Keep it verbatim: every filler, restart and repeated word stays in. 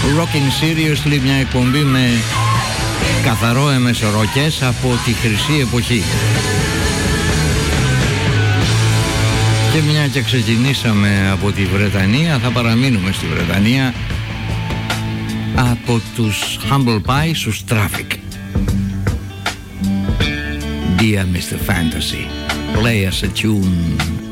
Rockin' Seriously, μια εκπομπή με καθαρό εμεσοροκές από τη χρυσή εποχή. Και μια και ξεκινήσαμε από τη Βρετανία, θα παραμείνουμε στη Βρετανία, από τους Humble Pie στους Traffic. Dear μίστερ Fantasy, play us a tune.